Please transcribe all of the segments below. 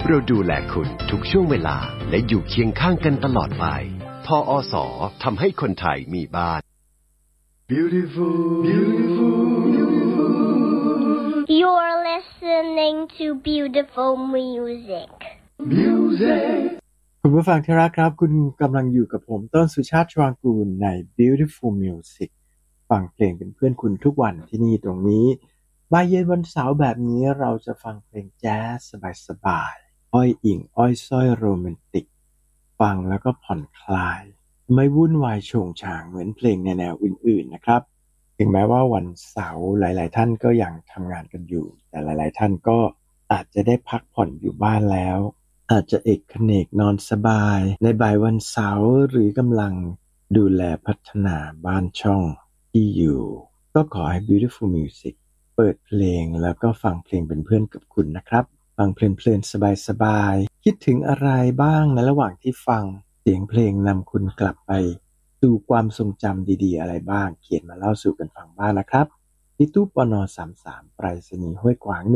เราดูแลคุณทุกช่วงเวลาและอยู่เคียงข้างกันตลอดไปทอสทำให้คนไทยมีบ้าน Beautiful, beautiful, beautiful. You're listening to beautiful music. Music. คุณผู้ฟังที่รักครับคุณกำลังอยู่กับผมต้นสุชาติชวางกูลใน Beautiful Music ฟังเพลงเป็นเพื่อนคุณทุกวันที่นี่ตรงนี้บ่ายเย็นวันเสาร์แบบนี้เราจะฟังเพลงแจ๊สสบายๆอ้อยอิงอ้อยส้อยโรแมนติกฟังแล้วก็ผ่อนคลายไม่วุ่นวายโฉงฉางเหมือนเพลงในแนวอื่นๆนะครับถึงแม้ว่าวันเสาร์หลายๆท่านก็ยังทำงานกันอยู่แต่หลายๆท่านก็อาจจะได้พักผ่อนอยู่บ้านแล้วอาจจะเอกเขนกนอนสบายในบ่ายวันเสาร์หรือกำลังดูแลพัฒนาบ้านช่องที่อยู่ก็ขอให้ Beautiful Music เปิดเพลงแล้วก็ฟังเพลงเป็นเพื่อนกับคุณนะครับฟังเพลินๆสบายๆคิดถึงอะไรบ้างในระหว่างที่ฟังเสียงเพลงนำคุณกลับไปสู่ความทรงจำดีๆอะไรบ้างเขียนมาเล่าสู่กันฟังบ้างนะครับที่ตู้ปน33ไปรษณีย์ห้วยขวาง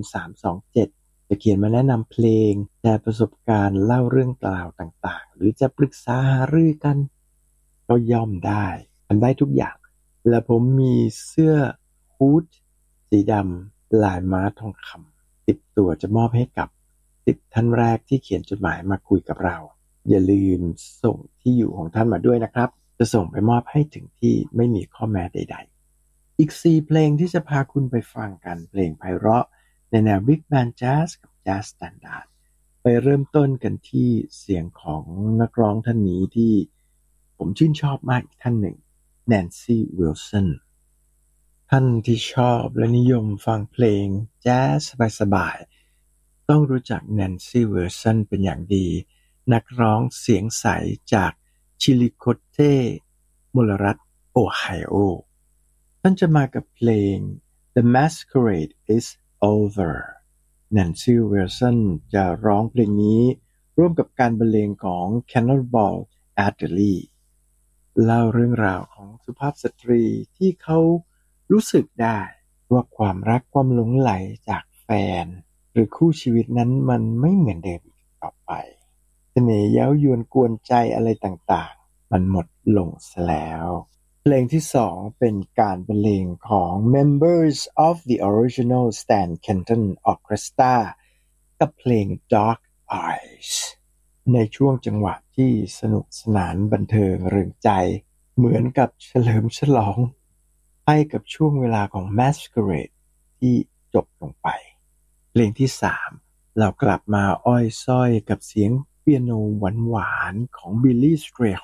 10327จะเขียนมาแนะนำเพลงแชร์ประสบการณ์เล่าเรื่องราวต่างๆหรือจะปรึกษาหารือกันก็ย่อมได้ทำได้ทุกอย่างและผมมีเสื้อฮู้ดสีดำลายม้าทองคำ10 ตัวจะมอบให้กับ10ท่านแรกที่เขียนจดหมายมาคุยกับเราอย่าลืมส่งที่อยู่ของท่านมาด้วยนะครับจะส่งไปมอบให้ถึงที่ไม่มีข้อแม้ใดๆอีก4เพลงที่จะพาคุณไปฟังกันเพลงไพเราะในแนว Big Band Jazz กับ Jazz Standard ไปเริ่มต้นกันที่เสียงของนักร้องท่านนี้ที่ผมชื่นชอบมากอีกท่านหนึ่ง Nancy Wilson ท่านที่ชอบและนิยมฟังเพลงแจ๊สสบายๆต้องรู้จัก Nancy Wilson เป็นอย่างดีนักร้องเสียงใสจากชิลิโคเตมลรัฐโอไฮโอท่านจะมากับเพลง The Masquerade is Over Nancy Wilson จะร้องเพลงนี้ร่วมกับการบรรเลงของ Cannonball Adderley เล่าเรื่องราวของสุภาพสตรีที่เขารู้สึกได้ว่าความรักความหลงใหลจากแฟนหรือคู่ชีวิตนั้นมันไม่เหมือนเดิมอีกต่อไปเสน่ห์เย้ายวนกวนใจอะไรต่างๆมันหมดลงซะแล้วเพลงที่2เป็นการบรรเลงของ Members of the Original Stan Kenton Orchestra กับเพลง Dark Eyes ในช่วงจังหวะที่สนุกสนานบันเทิงเริงใจเหมือนกับเฉลิมฉลองให้กับช่วงเวลาของ Masquerade ที่จบลงไปเพลงที่3เรากลับมาอ้อยส้อยกับเสียงเปียโนหวานๆของ Billy Strayhorn